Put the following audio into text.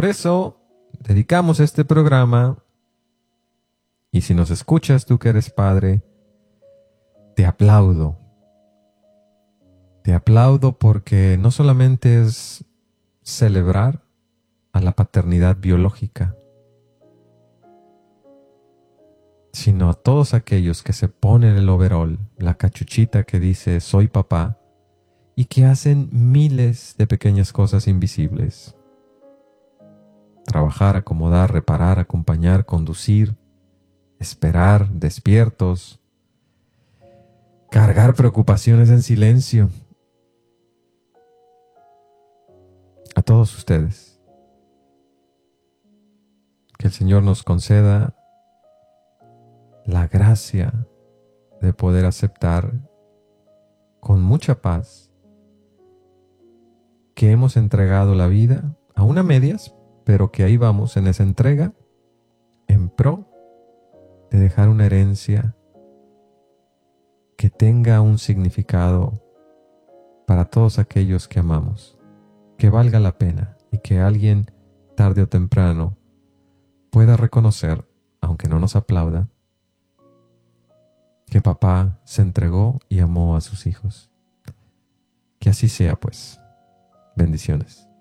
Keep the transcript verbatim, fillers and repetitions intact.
por eso dedicamos este programa, y si nos escuchas tú que eres padre, te aplaudo. Te aplaudo porque no solamente es celebrar a la paternidad biológica, sino a todos aquellos que se ponen el overol, la cachuchita que dice soy papá, y que hacen miles de pequeñas cosas invisibles. Trabajar, acomodar, reparar, acompañar, conducir, esperar, despiertos, cargar preocupaciones en silencio. A todos ustedes, que el Señor nos conceda la gracia de poder aceptar con mucha paz que hemos entregado la vida, aún a medias, pero que ahí vamos en esa entrega, en pro de dejar una herencia que tenga un significado para todos aquellos que amamos, que valga la pena y que alguien, tarde o temprano, pueda reconocer, aunque no nos aplauda, que papá se entregó y amó a sus hijos. Que así sea, pues. Bendiciones.